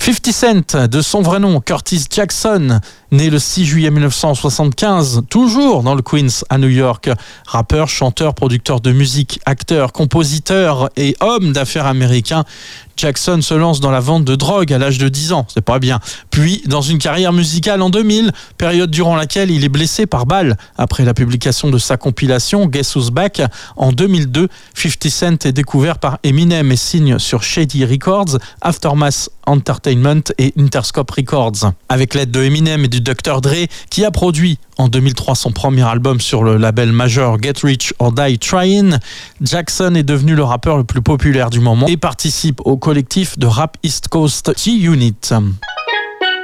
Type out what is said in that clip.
50 Cent, de son vrai nom, Curtis Jackson, né le 6 juillet 1975, toujours dans le Queens à New York. Rappeur, chanteur, producteur de musique, acteur, compositeur et homme d'affaires américain, Jackson se lance dans la vente de drogue à l'âge de 10 ans, c'est pas bien. Puis dans une carrière musicale en 2000, période durant laquelle il est blessé par balle. Après la publication de sa compilation Guess Who's Back en 2002, 50 Cent est découvert par Eminem et signe sur Shady Records, Aftermath Entertainment et Interscope Records. Avec l'aide de Eminem et du Dr. Dre, qui a produit en 2003 son premier album sur le label majeur Get Rich or Die Tryin', Jackson est devenu le rappeur le plus populaire du moment et participe au collectif de rap East Coast G-Unit.